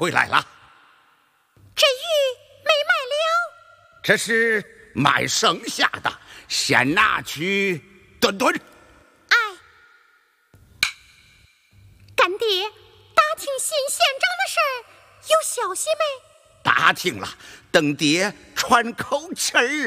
回来了。 这鱼没卖了， 这是卖剩下的，先拿去炖炖。 哎，干爹，打听新县长的事儿有消息没？ 打听了，等爹喘口气儿。